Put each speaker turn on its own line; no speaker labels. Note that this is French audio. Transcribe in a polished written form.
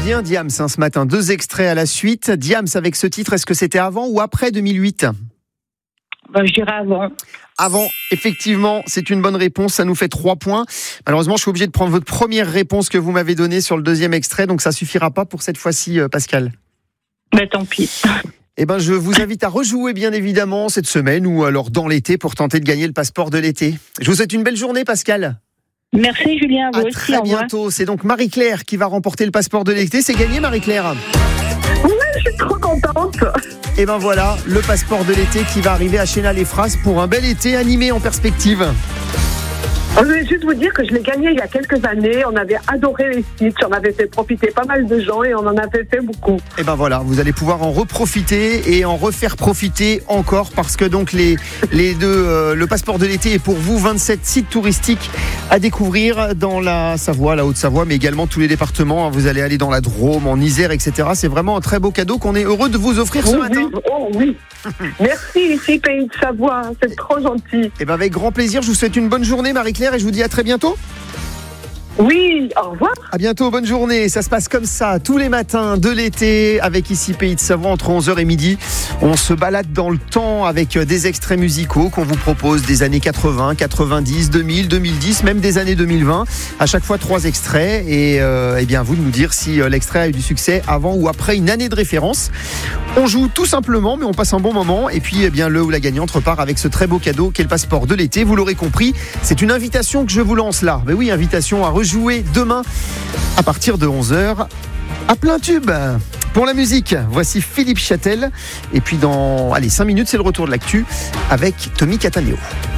bien Diams ce matin. 2 extraits à la suite. Diams avec ce titre, est-ce que c'était avant ou après 2008 ?
Je dirais avant.
Avant, effectivement, c'est une bonne réponse. Ça nous fait 3 points. Malheureusement, je suis obligé de prendre votre première réponse que vous m'avez donnée sur le 2e extrait. Donc ça suffira pas pour cette fois-ci, Pascal.
Mais tant pis.
Je vous invite à rejouer bien évidemment cette semaine ou alors dans l'été pour tenter de gagner le passeport de l'été. Je vous souhaite une belle journée, Pascal.
Merci Julien, vous aussi.
Très bientôt. C'est donc Marie-Claire qui va remporter le passeport de l'été. C'est gagné, Marie-Claire.
Oui, je suis trop contente.
Et voilà, le passeport de l'été qui va arriver à Chénal-les-Phrases pour un bel été animé en perspective.
Je voulais juste vous dire que je l'ai gagné il y a quelques années. On avait adoré les sites, on avait fait profiter pas mal de gens et on en avait fait beaucoup.
Et vous allez pouvoir en reprofiter et en refaire profiter encore parce que donc les deux, le passeport de l'été est pour vous 27 sites touristiques à découvrir dans la Savoie, la Haute-Savoie, mais également tous les départements. Vous allez aller dans la Drôme, en Isère, etc. C'est vraiment un très beau cadeau qu'on est heureux de vous offrir ce matin.
Oui. Merci ici Pays de Savoie, c'est trop gentil.
Avec grand plaisir, je vous souhaite une bonne journée Marie-Claire et je vous dis à très bientôt.
Oui, au revoir.
À bientôt, bonne journée. Ça se passe comme ça tous les matins de l'été avec ici Pays de Savoie entre 11h et midi. On se balade dans le temps avec des extraits musicaux qu'on vous propose des années 80, 90, 2000, 2010, même des années 2020. À chaque fois 3 extraits et à vous de nous dire si l'extrait a eu du succès avant ou après une année de référence. On joue tout simplement mais on passe un bon moment et puis le ou la gagnante repart avec ce très beau cadeau qu'est le passeport de l'été. Vous l'aurez compris, c'est une invitation que je vous lance là. Mais oui, invitation à rejouer demain à partir de 11h à plein tube. Pour la musique, voici Philippe Châtel et puis dans 5 minutes c'est le retour de l'actu avec Tommy Cataneo.